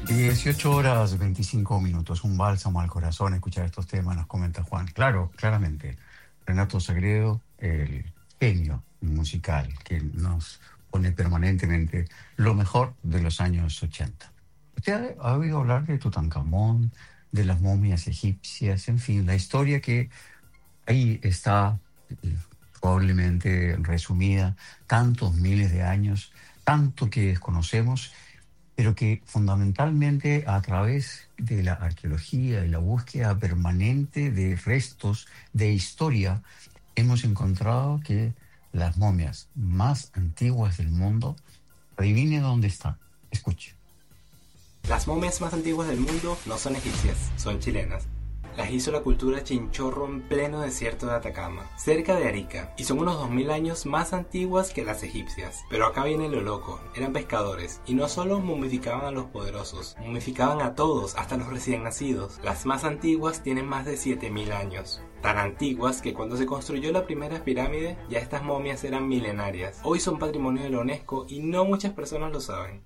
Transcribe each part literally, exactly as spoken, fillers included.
dieciocho horas veinticinco minutos, un bálsamo al corazón escuchar estos temas, nos comenta Juan. Claro, claramente, Renato Sagredo, el genio musical que nos pone permanentemente lo mejor de los años ochenta. ¿Usted ha, ha oído hablar de Tutankamón, de las momias egipcias, en fin, la historia que ahí está eh, probablemente resumida, tantos miles de años, tanto que desconocemos, pero que fundamentalmente a través de la arqueología y la búsqueda permanente de restos de historia, hemos encontrado que las momias más antiguas del mundo, adivine dónde están. Escuche. Las momias más antiguas del mundo no son egipcias, son chilenas. Las hizo la cultura Chinchorro en pleno desierto de Atacama, cerca de Arica, y son unos dos mil años más antiguas que las egipcias. Pero acá viene lo loco, eran pescadores, y no solo momificaban a los poderosos, momificaban a todos, hasta los recién nacidos. Las más antiguas tienen más de siete mil años. Tan antiguas que cuando se construyó la primera pirámide, ya estas momias eran milenarias. Hoy son patrimonio de la UNESCO y no muchas personas lo saben.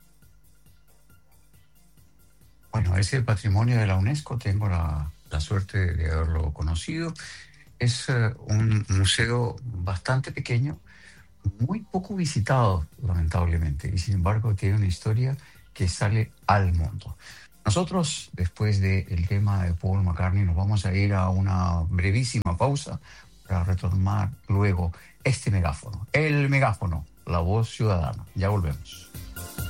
Bueno, ese patrimonio de la UNESCO, tengo la, la suerte de haberlo conocido. Es eh, un museo bastante pequeño, muy poco visitado, lamentablemente, y sin embargo tiene una historia que sale al mundo. Nosotros, después del tema de Paul McCartney, nos vamos a ir a una brevísima pausa para retomar luego este megáfono, el megáfono, la voz ciudadana. Ya volvemos.